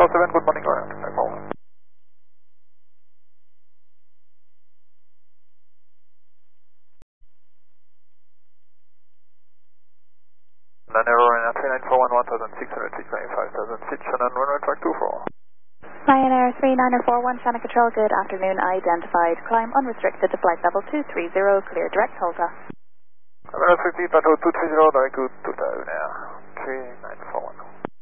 947, good morning, Orion 254. Ryanair 3941 1606 feet, Shannon runway track 24. Ryanair 3941, Shannon Control, good afternoon, identified. Climb unrestricted to flight level 230, clear direct Holta. Ryanair 50, plateau 230, direct to Ryanair 3941.